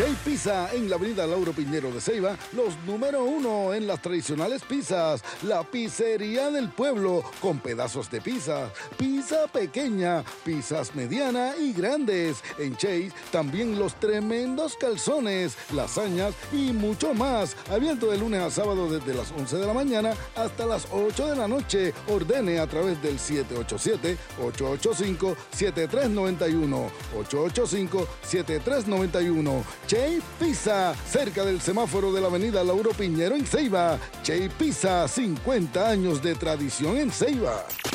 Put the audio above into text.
Che Pizza en la avenida Lauro Piñero de Ceiba, los número 1 en las tradicionales pizzas, la pizzería del pueblo con pedazos de pizza, pizza pequeña, pizzas medianas y grandes. En Che también los tremendos calzones, lasañas y mucho más. Abierto de lunes a sábado desde las 11 de la mañana hasta las 8 de la noche. Ordene a través del 787-885-7391. 885-7391. Che Pizza, cerca del semáforo de la avenida Lauro Piñero en Ceiba. Che Pizza, 50 años de tradición en Ceiba.